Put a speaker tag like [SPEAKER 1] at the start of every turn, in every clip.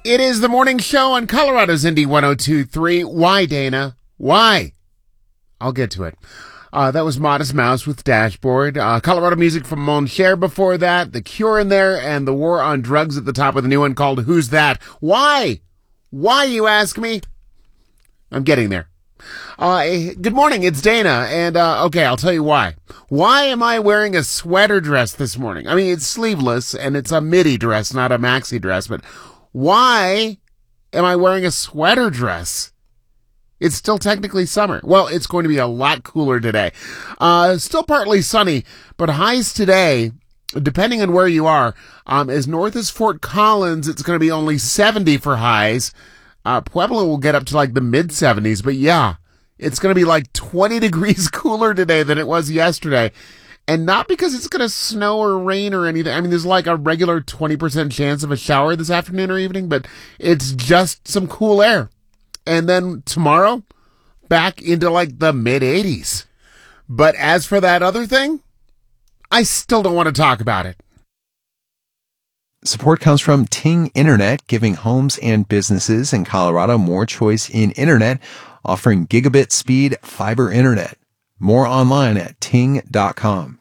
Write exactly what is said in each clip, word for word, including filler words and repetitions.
[SPEAKER 1] It is the morning show on Colorado's Indy one oh two point three. Why, Dana? Why? I'll get to it. Uh, that was Modest Mouse with Dashboard. Uh, Colorado music from Mon Cher before that. The Cure in there, and the War on Drugs at the top with a new one called Who's That? Why? Why, you ask me? I'm getting there. Uh, good morning, it's Dana, and, uh, okay, I'll tell you why. Why am I wearing a sweater dress this morning? I mean, it's sleeveless, and it's a midi dress, not a maxi dress, but why am I wearing a sweater dress? It's still technically summer. Well, it's going to be a lot cooler today. Uh, still partly sunny, but highs today, depending on where you are, um, as north as Fort Collins, it's going to be only seventy for highs. Uh, Pueblo will get up to like the mid seventies, but yeah, it's going to be like twenty degrees cooler today than it was yesterday. And not because it's going to snow or rain or anything. I mean, there's like a regular twenty percent chance of a shower this afternoon or evening, but it's just some cool air. And then tomorrow, back into like the mid eighties. But as for that other thing, I still don't want to talk about it.
[SPEAKER 2] Support comes from Ting Internet, giving homes and businesses in Colorado more choice in internet, offering gigabit speed fiber internet. More online at ting dot com.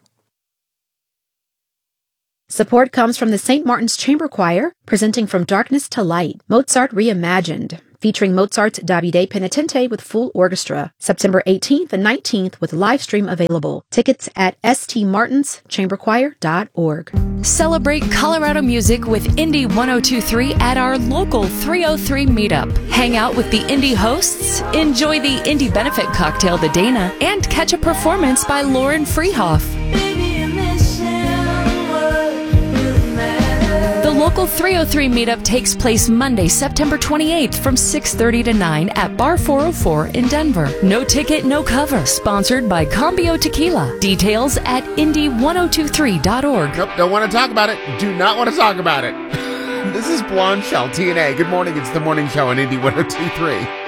[SPEAKER 3] Support comes from the Saint Martin's Chamber Choir, presenting From Darkness to Light, Mozart Reimagined, featuring Mozart's Davide Penitente with full orchestra, September eighteenth and nineteenth with live stream available. Tickets at s t martins chamber choir dot org.
[SPEAKER 4] Celebrate Colorado music with Indy one oh two point three at our local three oh three meetup. Hang out with the Indy hosts, enjoy the Indy benefit cocktail The Dana, and catch a performance by Lauren Freehoff. The local three oh three meetup takes place Monday, September twenty-eighth from six thirty to nine at Bar four oh four in Denver. No ticket, no cover. Sponsored by Cambio Tequila. Details at indy one oh two point three dot org.
[SPEAKER 1] Nope, don't want to talk about it. Do not want to talk about it. This is Blonde Shell, T N A. Good morning, it's the morning show on Indy one oh two point three.